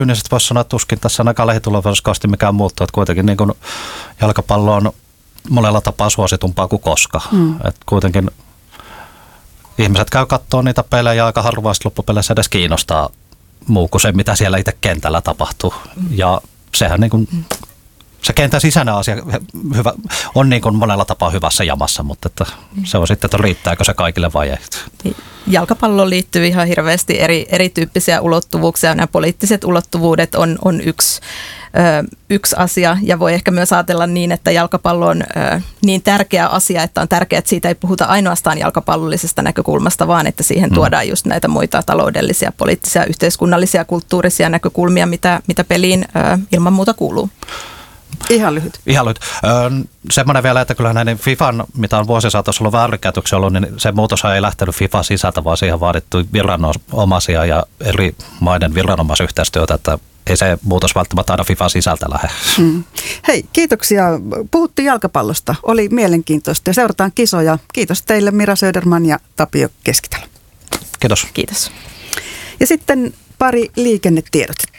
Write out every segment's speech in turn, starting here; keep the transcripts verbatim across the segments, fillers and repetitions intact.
Kyynisesti voisi sanoa, että tuskin tässä ainakaan lähitulevaisuudessa mikään muuttuu, että kuitenkin niin kuin jalkapallo on monella tapaa suositumpaa kuin koska. Mm. Että kuitenkin ihmiset käy katsoa niitä pelejä aika harvaa loppupeleissä edes kiinnostaa muu kuin se, mitä siellä itse kentällä tapahtuu. Ja sehän niin kuin, se kentän sisäinen asia hyvä, on niin kuin monella tapaa hyvässä jamassa, mutta että se on sitten, että riittääkö se kaikille vai ei. Jalkapalloon liittyy ihan hirveästi eri, erityyppisiä ulottuvuuksia. Nämä poliittiset ulottuvuudet on, on yksi, ö, yksi asia ja voi ehkä myös ajatella niin, että jalkapallo on ö, niin tärkeä asia, että on tärkeää, että siitä ei puhuta ainoastaan jalkapallollisesta näkökulmasta, vaan että siihen mm. tuodaan just näitä muita taloudellisia, poliittisia, yhteiskunnallisia, kulttuurisia näkökulmia, mitä, mitä peliin ö, ilman muuta kuuluu. Ihan lyhyt. Ihan lyhyt. Öö, semmoinen vielä, että kyllä näiden FIFAn, mitä on vuosien saatossa ollut väärinkäytöksiä ollut, niin se muutos ei lähtenyt FIFA sisältä, vaan siihen vaadittu viranomaisia ja eri maiden viranomaisyhteistyötä, että ei se muutos välttämättä aina FIFA sisältä lähde. Mm. Hei, kiitoksia. Puhuttiin jalkapallosta. Oli mielenkiintoista ja seurataan kisoja. Kiitos teille Mira Söderman ja Tapio Keskitalo. Kiitos. Kiitos. Ja sitten pari liikennetiedotetta.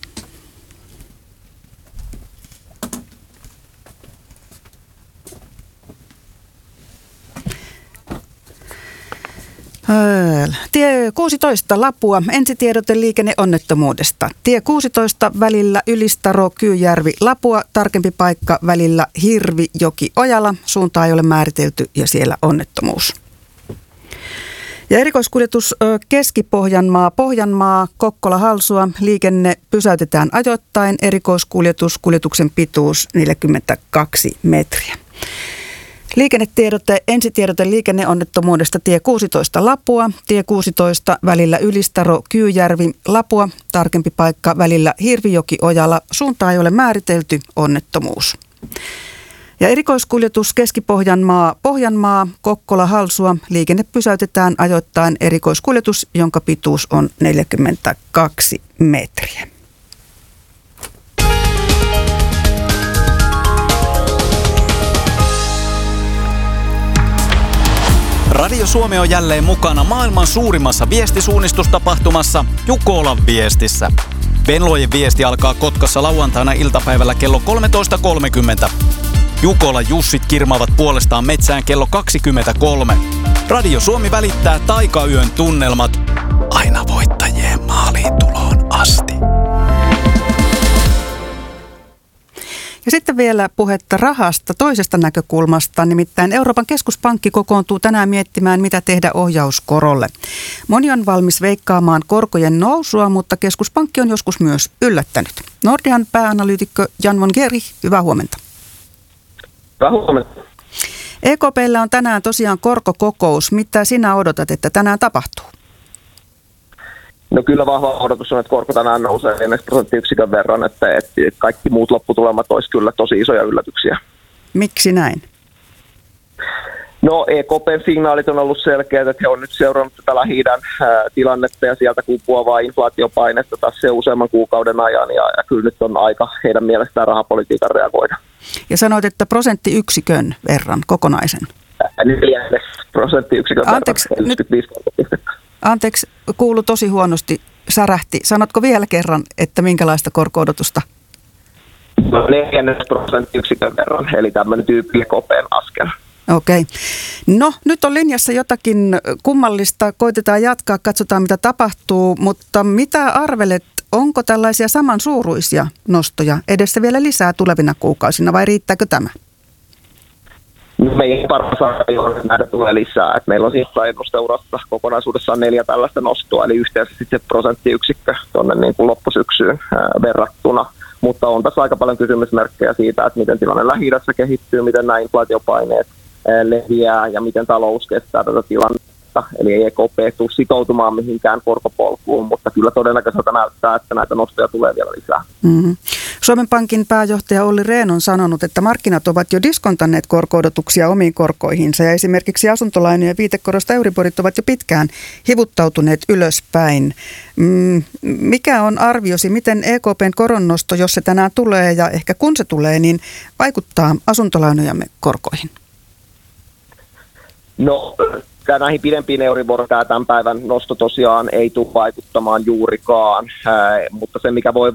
Tie kuusitoista Lapua, ensitiedote liikenneonnettomuudesta. Tie kuusitoista välillä Ylistaro, Kyyjärvi, Lapua, tarkempi paikka välillä Hirvijoki, Ojala. Suuntaa ei ole määritelty ja siellä onnettomuus. Ja erikoiskuljetus Keski-Pohjanmaa, Pohjanmaa, Kokkola, Halsua. Liikenne pysäytetään ajoittain. Erikoiskuljetus, kuljetuksen pituus neljäkymmentäkaksi metriä. Liikennetiedote, ensitiedote liikenneonnettomuudesta tie kuusitoista Lapua, tie kuusitoista välillä Ylistaro, Kyyjärvi, Lapua, tarkempi paikka välillä Hirvijoki, Ojala, suuntaa ei ole määritelty, onnettomuus. Ja erikoiskuljetus Keski-Pohjanmaa, Pohjanmaa, Kokkola, Halsua, liikenne pysäytetään ajoittain, erikoiskuljetus, jonka pituus on neljäkymmentäkaksi metriä. Radio Suomi on jälleen mukana maailman suurimmassa viestisuunnistustapahtumassa Jukolan viestissä. Venlojen viesti alkaa Kotkassa lauantaina iltapäivällä kello kolmetoista kolmekymmentä. Jukola Jussit kirmaavat puolestaan metsään kello kaksikymmentäkolme. Radio Suomi välittää taikayön tunnelmat aina voittajien maaliin tuloon asti. Ja sitten vielä puhetta rahasta toisesta näkökulmasta, nimittäin Euroopan keskuspankki kokoontuu tänään miettimään, mitä tehdä ohjauskorolle. Moni on valmis veikkaamaan korkojen nousua, mutta keskuspankki on joskus myös yllättänyt. Nordean pääanalyytikko Jan von Geri, hyvää huomenta. Hyvää huomenta. E K P:llä on tänään tosiaan korkokokous. Mitä sinä odotat, että tänään tapahtuu? No kyllä vahva odotus on, että korko tänään nousee neljä prosenttiyksikön verran, että, että kaikki muut lopputulemat olisi kyllä tosi isoja yllätyksiä. Miksi näin? No E K P:n signaalit on ollut selkeät, että he on nyt seurannut tätä Lähi-idän tilannetta ja sieltä kumpuavaa inflaatiopainetta tässä useamman kuukauden ajan ja, ja kyllä nyt on aika heidän mielestään rahapolitiikan reagoida. Ja sanoit, että prosenttiyksikön verran kokonaisen? Neljännes prosenttiyksikön Anteeksi, verran, nyt, anteeksi, kuului tosi huonosti, särähti. Sanotko vielä kerran, että minkälaista korko-odotusta? No neljännes prosenttiyksikön verran, eli tämmöinen tyypillinen E K P:n askel. Okei. No nyt on linjassa jotakin kummallista. Koitetaan jatkaa, katsotaan mitä tapahtuu, mutta mitä arvelet, onko tällaisia samansuuruisia nostoja edessä vielä lisää tulevina kuukausina vai riittääkö tämä? No, meidän paras arvio on, että näitä tulee lisää. Et meillä on siis ennusteurassa kokonaisuudessaan neljä tällaista nostoa, eli yhteensä sitten prosenttiyksikkö tuonne niin kuin loppusyksyyn ää, verrattuna. Mutta on tässä aika paljon kysymysmerkkejä siitä, että miten tilanne Lähi-idässä kehittyy, miten nämä inflaatiopaineet leviää ja miten talous kestää tätä tilannetta. Eli ei E K P tule sitoutumaan mihinkään korkopolkuun, mutta kyllä todennäköiseltä näyttää, että näitä nostoja tulee vielä lisää. Mm-hmm. Suomen Pankin pääjohtaja Olli Rehn on sanonut, että markkinat ovat jo diskontanneet korko-odotuksia omiin korkoihinsa ja esimerkiksi asuntolainojen viitekorosta Euriborit ovat jo pitkään hivuttautuneet ylöspäin. Mm, mikä on arviosi, miten E K P:n koronnosto, jos se tänään tulee ja ehkä kun se tulee, niin vaikuttaa asuntolainojamme korkoihin? No, näihin pidempiin Euribor tämän päivän nosto tosiaan ei tule vaikuttamaan juurikaan, Ää, mutta se mikä voi